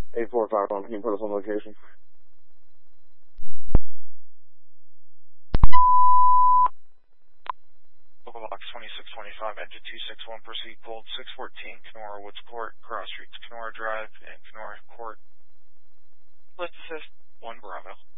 8451, can you put us on location? Local box 2625, engine 261, proceed cold 614, Kenora Woods Court, cross streets, Kenora Drive, and Kenora Court. Let's assist 1 Bravo.